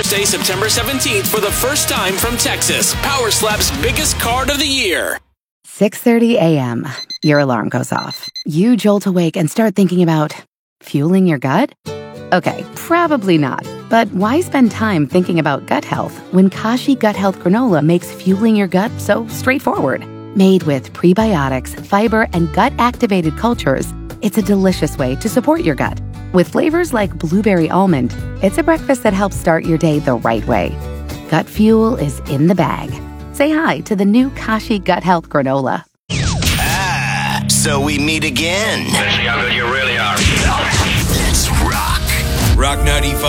Thursday, September 17th for the first time from Texas. Power Slap's biggest card of the year. 6:30 a.m. Your alarm goes off. You jolt awake and start thinking about fueling your gut? Okay, probably not. But why spend time thinking about gut health when Kashi Gut Health Granola makes fueling your gut so straightforward? Made with prebiotics, fiber, and gut-activated cultures, it's a delicious way to support your gut. With flavors like blueberry almond, it's a breakfast that helps start your day the right way. Gut fuel is in the bag. Say hi to the new Kashi Gut Health Granola. So we meet again. Let's see how good you really are. Let's rock. Rock 95.